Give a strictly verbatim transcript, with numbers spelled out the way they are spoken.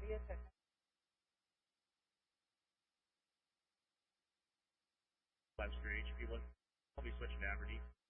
Webster H P one. I'll be switching to Aberdeen.